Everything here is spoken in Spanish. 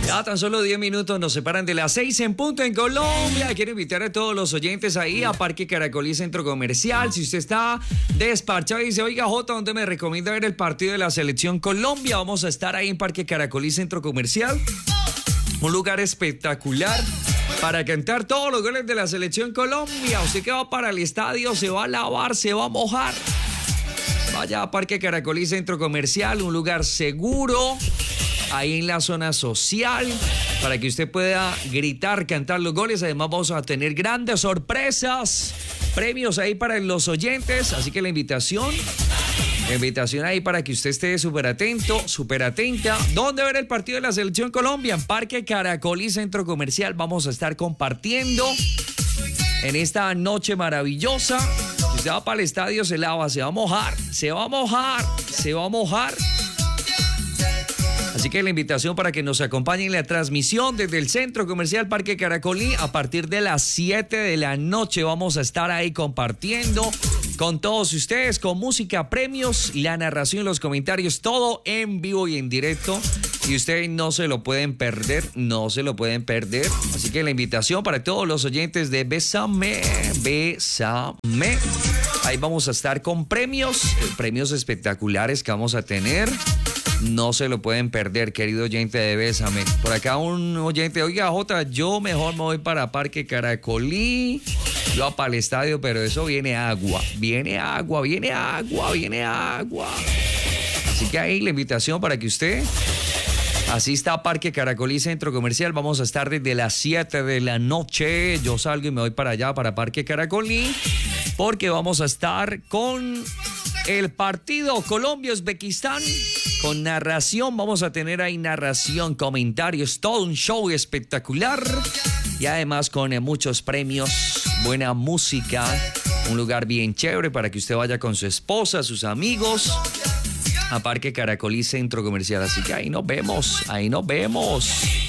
Ya tan solo 10 minutos nos separan de las 6 en punto en Colombia. Quiero invitar a todos los oyentes ahí a Parque Caracolí Centro Comercial. Si usted está despachado y dice, oiga, Jota, ¿dónde me recomienda ver el partido de la Selección Colombia? Vamos a estar ahí en Parque Caracolí Centro Comercial. Un lugar espectacular para cantar todos los goles de la Selección Colombia. Usted que va para el estadio se va a lavar, se va a mojar. Vaya a Parque Caracolí Centro Comercial, un lugar seguro, ahí en la zona social, para que usted pueda gritar, cantar los goles. Además vamos a tener grandes sorpresas, premios ahí para los oyentes, así que la invitación ahí para que usted esté súper atento, súper atenta. ¿Dónde ver el partido de la Selección Colombia? En Parque Caracolí Centro Comercial. Vamos a estar compartiendo en esta noche maravillosa. Si usted va para el estadio se lava, se va a mojar, se va a mojar, se va a mojar. Así que la invitación para que nos acompañen en la transmisión desde el Centro Comercial Parque Caracolí a partir de las 7 de la noche. Vamos a estar ahí compartiendo con todos ustedes, con música, premios, la narración, los comentarios, todo en vivo y en directo. Y ustedes no se lo pueden perder, no se lo pueden perder. Así que la invitación para todos los oyentes de Bésame, Bésame. Ahí vamos a estar con premios espectaculares que vamos a tener. No se lo pueden perder, querido oyente de Bésame. Por acá un oyente, oiga, Jota, yo mejor me voy para Parque Caracolí. Yo para el estadio, pero eso viene agua. Viene agua, viene agua, viene agua. Así que ahí la invitación para que usted asista a Parque Caracolí Centro Comercial. Vamos a estar desde las 7 de la noche. Yo salgo y me voy para allá, para Parque Caracolí, porque vamos a estar con el partido Colombia-Uzbekistán. Con narración, vamos a tener ahí narración, comentarios, todo un show espectacular. Y además con muchos premios, buena música, un lugar bien chévere para que usted vaya con su esposa, sus amigos, a Parque Caracolí Centro Comercial. Así que ahí nos vemos, ahí nos vemos.